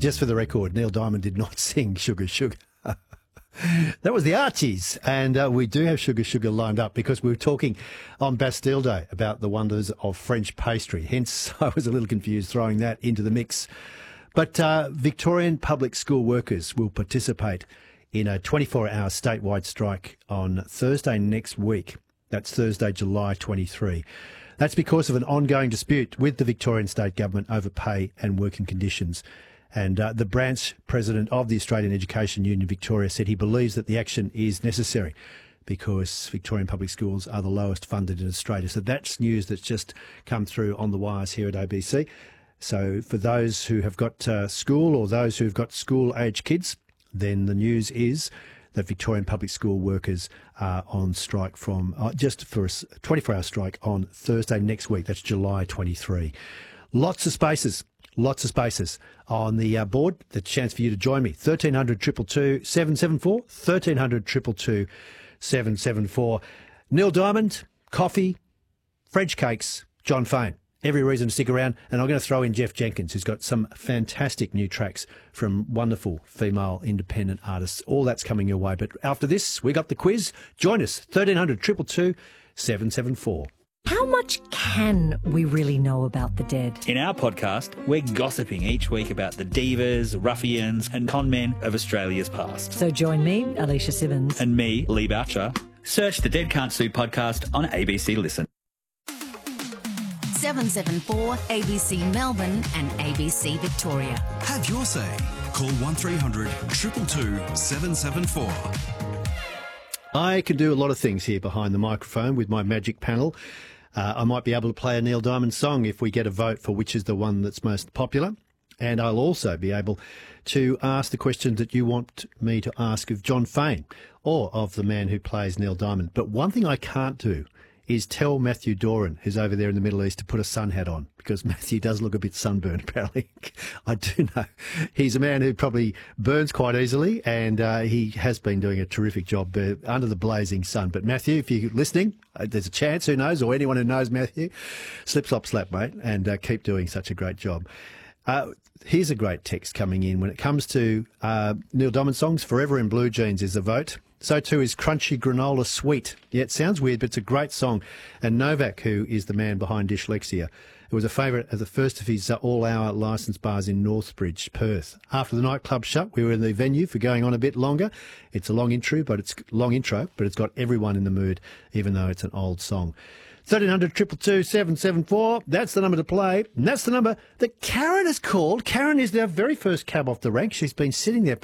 Just for the record, Neil Diamond did not sing Sugar Sugar. That was the Archies, and we do have Sugar Sugar lined up because we were talking on Bastille Day about the wonders of French pastry. Hence, I was a little confused throwing that into the mix. But Victorian public school workers will participate in a 24-hour statewide strike on Thursday next week. That's Thursday, July 23. That's because of an ongoing dispute with the Victorian state government over pay and working conditions. And the branch president of the Australian Education Union Victoria said he believes that the action is necessary because Victorian public schools are the lowest funded in Australia. So that's news that's just come through on the wires here at ABC. So for those who have got school or those who've got school-age kids, then the news is that Victorian public school workers are on strike from just for a 24-hour strike on Thursday next week. That's July 23. Lots of spaces on the board. The chance for you to join me. 1300 222 774. 1300 222 774. Neil Diamond, coffee, French cakes, John Fane. Every reason to stick around. And I'm going to throw in Jeff Jenkins, who's got some fantastic new tracks from wonderful female independent artists. All that's coming your way. But after this, we got the quiz. Join us. 1300 222 774. How much can we really know about the dead? In our podcast, we're gossiping each week about the divas, ruffians and con men of Australia's past. So join me, Alicia Simmons. And me, Lee Boucher. Search the Dead Can't Sue podcast on ABC Listen. 774 ABC Melbourne and ABC Victoria. Have your say. Call 1300 222 774. I can do a lot of things here behind the microphone with my magic panel. I might be able to play a Neil Diamond song if we get a vote for which is the one that's most popular. And I'll also be able to ask the questions that you want me to ask of John Fane or of the man who plays Neil Diamond. But one thing I can't do is tell Matthew Doran, who's over there in the Middle East, to put a sun hat on, because Matthew does look a bit sunburned, apparently. I do know. He's a man who probably burns quite easily, and he has been doing a terrific job under the blazing sun. But Matthew, if you're listening, there's a chance, who knows, or anyone who knows Matthew, slip, slop, slap, mate, and keep doing such a great job. Here's a great text coming in. When it comes to Neil Diamond songs, Forever in Blue Jeans is a vote. So too is Crunchy Granola Sweet. Yeah, it sounds weird, but it's a great song. And Novak, who is the man behind Dyslexia, it was a favourite at the first of his all-hour licensed bars in Northbridge, Perth. After the nightclub shut, we were in the venue for going on a bit longer. It's a long intro, but it's got everyone in the mood, even though it's an old song. 1300 222 774. That's the number to play. And that's the number that Karen has called. Karen is our very first cab off the rank. She's been sitting there